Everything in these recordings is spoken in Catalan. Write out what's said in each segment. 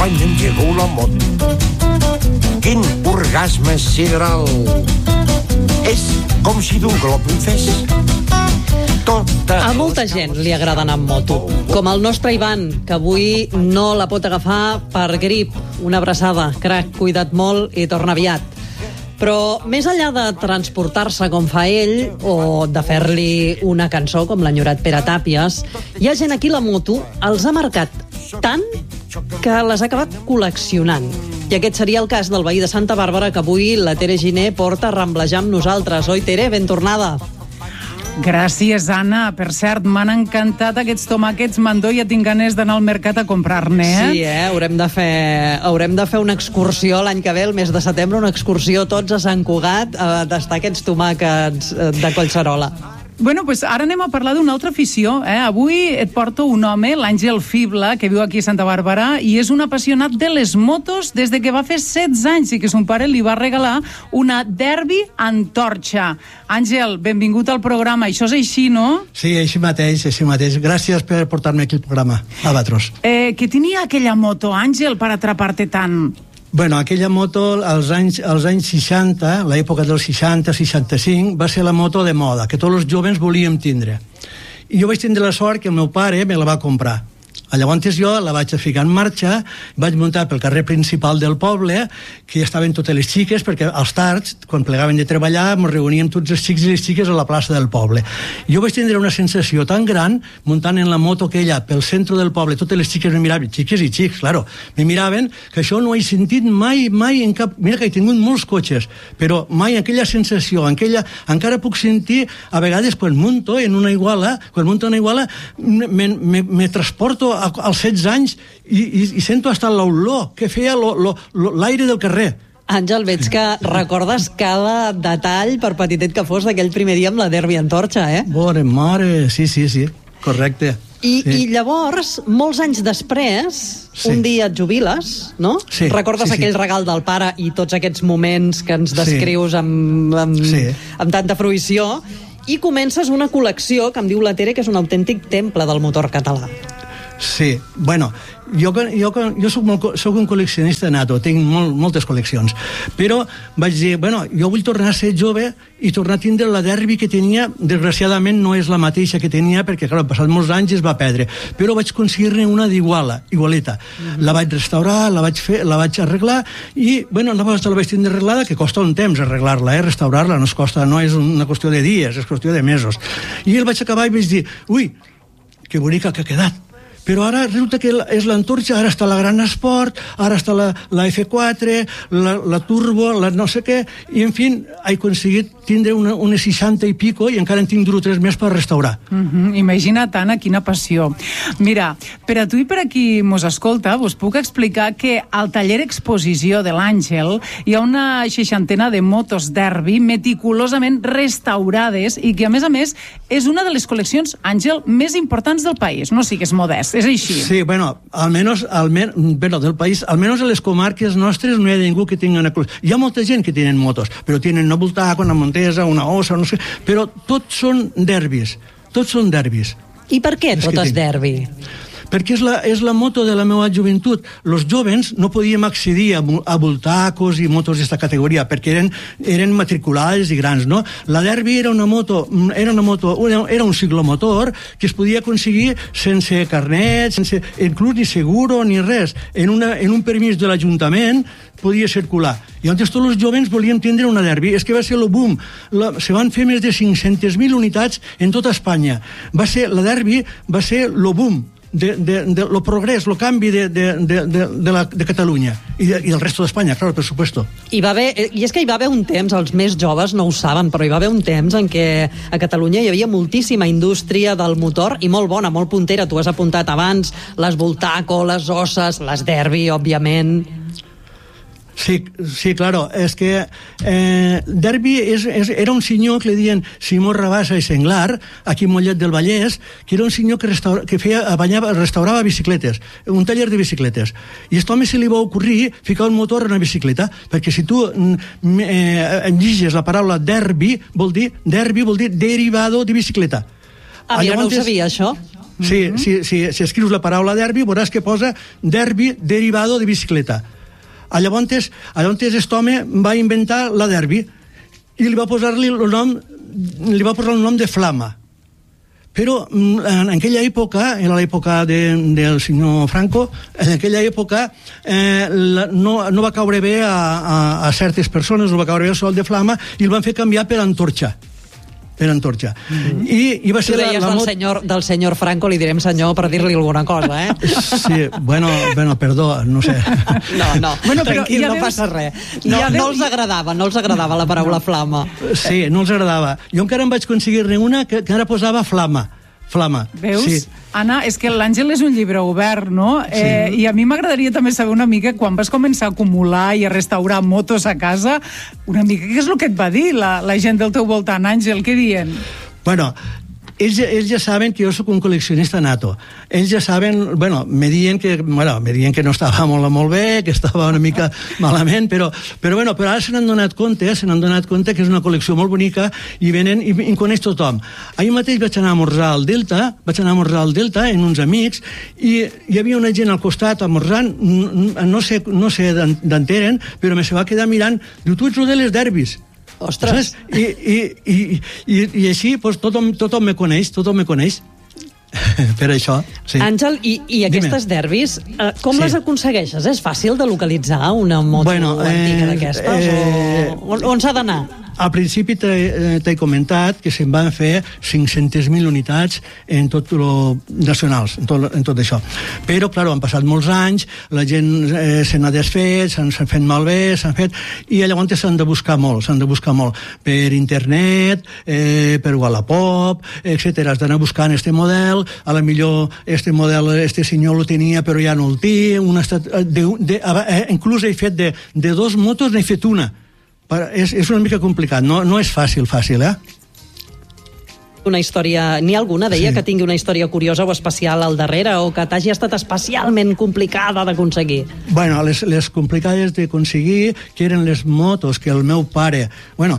España llegó la moto. Quin orgasme sideral. És com si d'un glob en fes. A molta gent li agrada anar amb moto, com el nostre Ivan, que avui no la pot agafar per grip. Una abraçada, crac, cuida't molt i torna aviat. Però més enllà de transportar-se com fa ell o de fer-li una cançó com l'enyorat Pere Tàpies, hi ha gent aquí la moto els ha marcat tant que les ha acabat col·leccionant. I aquest seria el cas del veí de Santa Bàrbara que avui la Tere Giner porta a ramblejar amb nosaltres. Oi, Tere? Ben tornada. Gràcies, Anna. Per cert, m'han encantat aquests tomàquets mandó i ja tinc ganes d'anar al mercat a comprar-ne, Sí, haurem de fer una excursió l'any que ve, el mes de setembre, una excursió tots a Sant Cugat a tastar aquests tomàquets de Collserola. Bueno, pues ara anem a parlar d'una altra afició. Avui et porto un home, l'Àngel Fibla, que viu aquí a Santa Bàrbara i és un apassionat de les motos des de que va fer 16 anys i que son pare li va regalar una Derbi Antorcha. Àngel, benvingut al programa. Això és així, no? Sí, així mateix, així mateix. Gràcies per portar-me aquí al programa, Albatros. Què tenia aquella moto, Àngel, per atrapar-te tant? Bueno, aquella moto als anys 60, l'època dels 60-65, va ser la moto de moda, que tots els joves volíem tindre. I jo vaig tindre la sort que el meu pare me la va comprar. Llavors jo la vaig ficar en marxa, vaig muntar pel carrer principal del poble, que estaven totes les xiques, perquè als tards, quan plegaven de treballar, ens reuníem tots els xics i les xiques a la plaça del poble. Jo vaig tindre una sensació tan gran, muntant en la moto aquella pel centre del poble, totes les xiques me miraven, xiques i xics, claro, me miraven, que això no he sentit mai en cap... Mira que he tingut molts cotxes, però mai aquella sensació, encara puc sentir, a vegades, quan munto en una Iguala, me transporto als 16 anys i sento hasta l'olor que feia l'aire del carrer. Àngel, veig que recordes cada detall, per petitet que fos, d'aquell primer dia amb la Derbi Antorcha, Bona mare, sí, correcte. I llavors, molts anys després, un dia et jubiles, no? Sí. Recordes aquell regal del pare i tots aquests moments que ens descrius amb tanta fruïció, i comences una col·lecció que em diu la Tere que és un autèntic temple del motor català. Sí, bueno, jo soc un col·leccionista nato, tinc moltes col·leccions, però vaig dir, bueno, jo vull tornar a ser jove i tornar a tindre la Derbi que tenia. Desgraciadament no és la mateixa que tenia perquè, clar, passat molts anys es va perdre, però vaig aconseguir-ne una igualeta. La vaig restaurar, la vaig arreglar i, bueno, una vegada la vaig tindre arreglada, que costa un temps arreglar-la, restaurar-la, no és una qüestió de dies, és qüestió de mesos. I el vaig acabar i vaig dir, ui, que bonica que ha quedat. Però ara resulta que és l'Antorcha, ara està la Gran Esport, ara està la F4, la Turbo, la no sé què, i en fi, he aconseguit tindre unes 60 i pico i encara en tinc 2 o 3 més per restaurar. Imagina't, Anna, quina passió. Mira, per a tu i per a qui mos escolta, vos puc explicar que al taller exposició de l'Àngel hi ha una 60ena de motos Derbi meticulosament restaurades i que, a més, és una de les col·leccions, Àngel, més importants del país. No sigues modest. És així. Sí, bueno, almenys del país, almenys a les comarques nostres no hi ha ningú que tingui una col·lecció. Hi ha molta gent que tenen motos, però tenen una Voltaco, una Montesa, una Ossa, no sé, però tots són derbis. I per què totes Derbi? Perquè és la moto de la meva joventut. Els jovens no podíem accedir a Voltacos i motos d'esta categoria perquè eren matriculades i grans, no? La Derbi era un ciclomotor que es podia aconseguir sense carnet, sense inclús ni seguro ni res. En un permís de l'Ajuntament podia circular. I llavors tots els jovens volíem tindre una Derbi. És que va ser el boom. Se van fer més de 500.000 unitats en tota Espanya. La Derbi va ser el boom lo progrés, lo canvi de Catalunya i del resto d'Espanya, claro, per supuesto. I és que hi va haver un temps, els més joves no ho saben, però hi va haver un temps en què a Catalunya hi havia moltíssima indústria del motor i molt bona, molt puntera. Tu has apuntat abans les Voltaco, les Osses, les Derbi, òbviament. Sí, claro, és que Derbi era un senyor que li deien Simó Rabassa i Senglar, aquí a Mollet del Vallès, que era un senyor que restaurava bicicletes, un taller de bicicletes. I a aquest home se li va ocorrir ficar un motor en una bicicleta, perquè si tu lliges la paraula Derbi vol dir derivado de bicicleta. Jo no ho sabia, això. Si escrius la paraula derbi, veuràs que posa derbi derivado de bicicleta. Llavors, aquest home va inventar la derbi i li va posar el nom de Flama. Però en aquella època, era l'època del senyor Franco, en aquella època no va caure bé a certes persones, no va caure bé el sol de Flama, i el van fer canviar per Antorcha. I va ser tu deies del senyor Franco, li direm senyor per dir-li alguna cosa, Sí, bueno, perdó, no sé. No, tranquil, no passa res. No els agradava la paraula flama. Sí, no els agradava. Jo encara em vaig aconseguir-ne una que ara posava flama. Veus? Sí. Anna, és que l'Àngel és un llibre obert, no? Sí. I a mi m'agradaria també saber una mica, quan vas començar a acumular i a restaurar motos a casa, una mica què és el que et va dir la gent del teu voltant, Àngel? Què diuen? Bueno, ells ja saben que jo sóc un col·leccionista nato. Ells ja saben, me diuen que no estava molt bé, que estava una mica malament, però ara se n'han donat compte que és una col·lecció molt bonica i venen i coneix tothom. Ahir mateix vaig anar a esmorzar al Delta amb uns amics i hi havia una gent al costat esmorzant, no sé d'on eren, però me se va quedar mirant, diu, tu ets el de les derbis. Ostres! I així pues, tothom me coneix per això, sí. Àngel, i aquestes derbis, com les aconsegueixes? És fàcil de localitzar una moto antiga d'aquestes? On s'ha d'anar? Al principi t'he comentat que se'n van fer 500.000 unitats en tot lo nacionals, en tot això. Però, clar, han passat molts anys, la gent se n'ha desfet, s'han fet malbé, i llavors s'han de buscar molt. Per internet, per Wallapop, etc. Has d'anar buscant este model, a la millor este model, este senyor lo tenia, però ja no el té, inclús he fet de dos motos, n'he fet una. És una mica complicat, no és fàcil, Una història, n'hi ha alguna, deia, que tingui una història curiosa o especial al darrere, o que t'hagi estat especialment complicada d'aconseguir? Bueno, les complicades d'aconseguir, que eren les motos que el meu pare...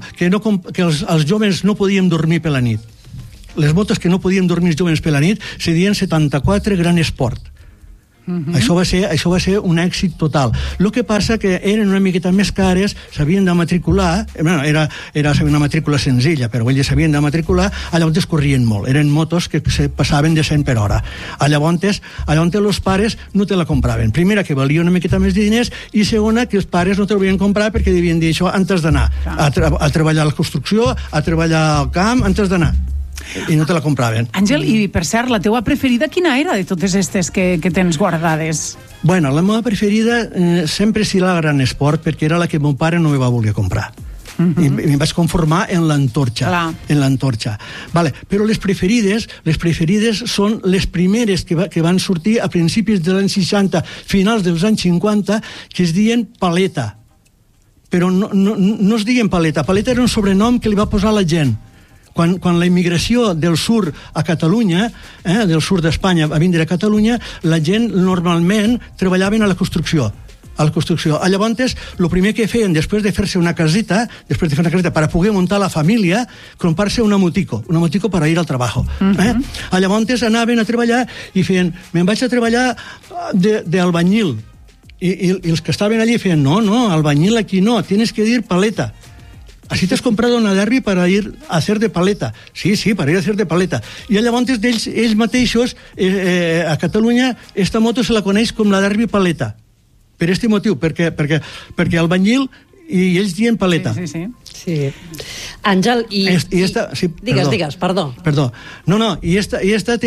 que els joves no podíem dormir per la nit. Les motos que no podíem dormir els joves per la nit se deien 74 Gran Sport. Això va ser un èxit total. El que passa que eren una miqueta més cares, s'havien de matricular, era una matrícula senzilla, però ells s'havien de matricular, llavors corrien molt. Eren motos que se passaven de 100 per hora. Llavors els pares no te la compraven. Primera, que valia una miqueta més de diners, i segona, que els pares no te la volien comprar perquè devien dir això antes d'anar a treballar a la construcció, a treballar al camp, antes d'anar. I no te la compraven. Àngel, i per cert, la teua preferida quina era de totes aquestes que tens guardades? Bueno, la meva preferida sempre serà la Gran Sport, perquè era la que mon pare no me va voler comprar. I em vaig conformar en l'Antorcha. Vale, però les preferides són les primeres que van sortir a principis dels anys 60, finals dels anys 50, que es diuen Paleta. Però no es diuen Paleta. Paleta era un sobrenom que li va posar la gent. Quan la immigració del sud a Catalunya, del sud d'Espanya a vindre a Catalunya, la gent normalment treballaven a la construcció. Llavors, el primer que feien després de fer una casita per poder muntar la família, comprar-se una motico per ir al treball. Llavors anaven a treballar i feien, me'n vaig a treballar d'albañil. I els que estaven allí feien, no, albañil aquí no, tienes que dir paleta. Así te has comprado una derbi para ir a hacer de paleta. Sí, para ir a hacer de paleta. I llavors ells mateixos, a Catalunya, esta moto se la coneix com la derbi paleta. Per este motiu, perquè albañil i ells diuen paleta. Sí. Àngel, Digues, perdó. No, i esta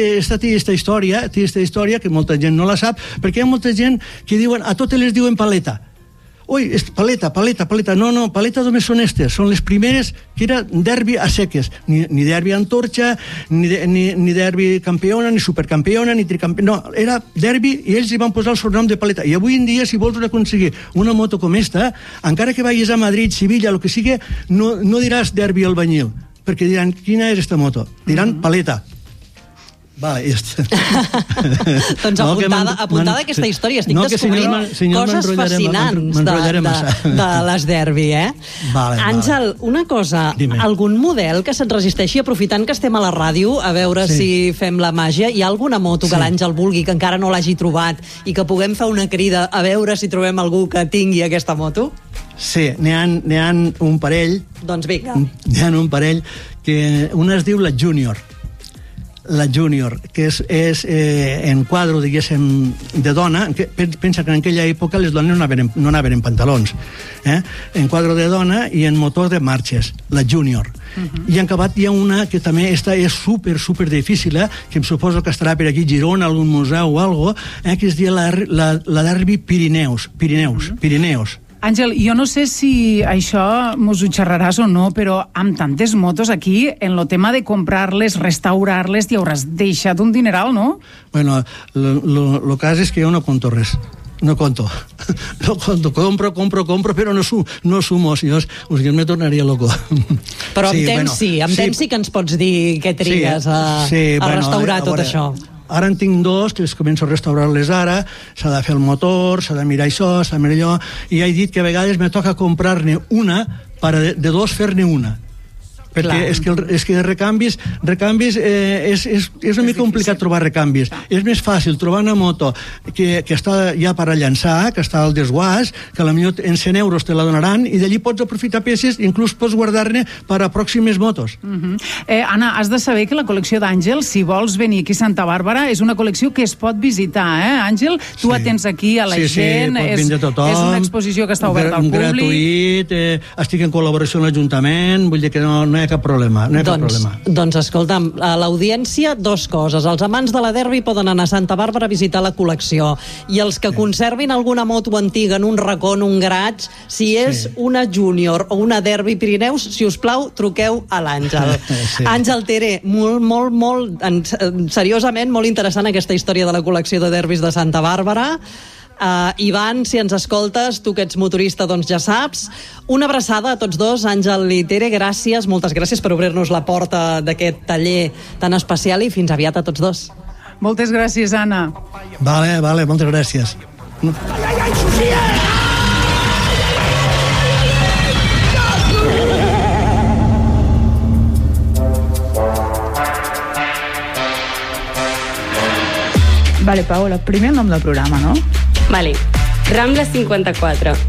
història que molta gent no la sap, perquè hi ha molta gent que diuen, a totes les diuen paleta. Ui, paleta. No, paleta només són estes. Són les primeres que era derbi a seques. Ni derbi Antorcha, ni derbi campiona, ni supercampiona, ni tricampiona. No, era derbi i ells hi van posar el sobrenom de paleta. I avui en dia, si vols aconseguir una moto com esta, encara que vagis a Madrid, Sevilla, el que sigui, no diràs derbi albañil, perquè diran, quina és esta moto? Diran paleta. Vale, ja està. Doncs apuntada aquesta història. Estic descobrint coses fascinants de les derbi, Àngel, una cosa, algun model que se't resisteixi, aprofitant que estem a la ràdio, a veure si fem la màgia, hi ha alguna moto que l'Àngel vulgui, que encara no l'hagi trobat, i que puguem fer una crida a veure si trobem algú que tingui aquesta moto? Sí, n'hi ha un parell. Doncs vinga. N'hi ha un parell que una es diu la Junior, que és en quadre, diguéssim, de dona. Pensa que en aquella època les dones no anaven en pantalons, en quadre de dona i en motor de marxes, la Junior. I en acabat hi ha una que també és super difícil, que em suposo que estarà per aquí a Girona, algun museu o algo, que es diu la Derbi Pirineus. Àngel, jo no sé si això mos ho xerraràs o no, però amb tantes motos aquí, en el tema de comprar-les, restaurar-les, t'hi hauràs deixat un dineral, no? Bueno, el cas és que jo no conto res. No conto. Compro, però no sumo. Si jo me tornaria loco. Però amb temps sí que ens pots dir què trigues a restaurar tot això. Ara en tinc dos, que els començo a restaurar-les ara, s'ha de fer el motor, s'ha de mirar això, s'ha de mirar allò, i he dit que a vegades me toca comprar-ne una per de dos fer-ne una. Perquè és que recanvis és una mica complicat trobar recanvis. És més fàcil trobar una moto que està ja per a llançar, que està al desguàs, que potser en 100 euros te la donaran, i d'allí pots aprofitar peces, inclús pots guardar-ne per a pròximes motos. Anna, has de saber que la col·lecció d'Àngel, si vols venir aquí a Santa Bàrbara, és una col·lecció que es pot visitar, Àngel? Tu atens aquí a la gent, és una exposició que està oberta al públic. Gratuït, estic en col·laboració amb l'Ajuntament, vull dir que no hi ha cap problema. Doncs escolta'm, a l'audiència, dues coses. Els amants de la derbi poden anar a Santa Bàrbara a visitar la col·lecció, i els que conservin alguna moto antiga en un racó, en un garatge, si és una Junior o una Derbi Pirineus, si us plau, truqueu a l'Àngel. Àngel Tere, molt seriosament, molt interessant aquesta història de la col·lecció de derbis de Santa Bàrbara. Ivan, si ens escoltes, tu que ets motorista, doncs ja saps. Una abraçada a tots dos, Àngel i Tere, gràcies, moltes gràcies per obrir-nos la porta d'aquest taller tan especial, i fins aviat a tots dos. Moltes gràcies, Anna. Vale, moltes gràcies. Vale, Paola, primer nom del programa, no? Vale, Rambla 54.